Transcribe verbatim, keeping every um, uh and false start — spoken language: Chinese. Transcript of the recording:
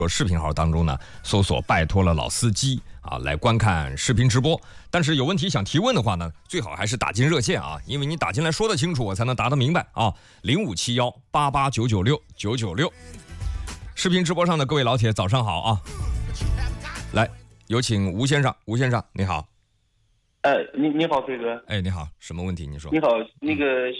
视频号当中呢，搜索拜托了老司机啊来观看视频直播。但是有问题想提问的话呢，最好还是打进热线啊，因为你打进来说得清楚，我才能答得明白啊。零五七幺八八九九六九九六。视频直播上的各位老铁，早上好啊！来，有请吴先生，吴先生你好。 哎，你你好，飞哥。 哎，你好，什么问题？你说。 你好，那个